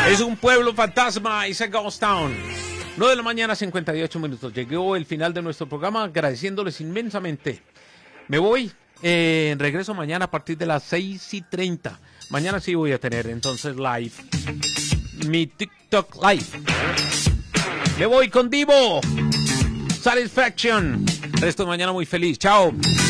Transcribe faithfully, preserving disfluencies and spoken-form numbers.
Es un pueblo fantasma, es a Ghost Town. nueve de la mañana, cincuenta y ocho minutos. Llegó el final de nuestro programa, agradeciéndoles inmensamente. Me voy, eh, regreso mañana a partir de las seis y treinta. Mañana sí voy a tener entonces live, mi TikTok live. Me voy con Divo, Satisfaction. Resto de mañana muy feliz. Chao.